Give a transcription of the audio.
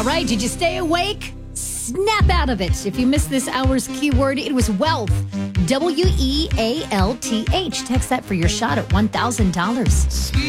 All right, did you stay awake? Snap out of it. If you missed this hour's keyword, it was wealth. WEALTH. Text that for your shot at $1,000.